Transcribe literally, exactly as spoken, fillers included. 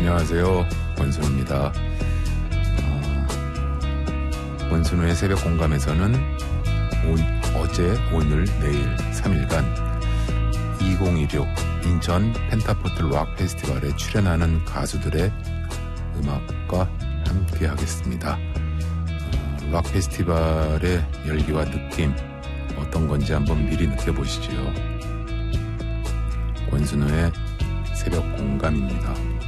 안녕하세요. 권순우입니다. 어, 권순우의 새벽 공감에서는 오, 어제, 오늘, 내일 삼 일간 이천십육 인천 펜타포트 락 페스티벌에 출연하는 가수들의 음악과 함께 하겠습니다. 어, 락 페스티벌의 열기와 느낌 어떤 건지 한번 미리 느껴보시죠. 권순우의 새벽 공감입니다.